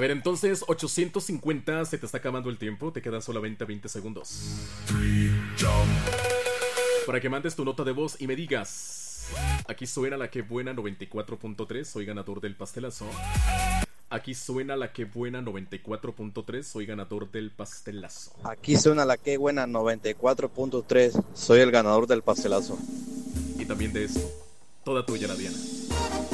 A ver, entonces 850, se te está acabando el tiempo. Te quedan solamente 20 segundos para que mandes tu nota de voz y me digas: aquí suena la que buena 94.3, soy ganador del pastelazo. Aquí suena la que buena 94.3, soy ganador del pastelazo. Aquí suena la que buena 94.3, soy el ganador del pastelazo. Y también de esto, toda tuya, la Diana.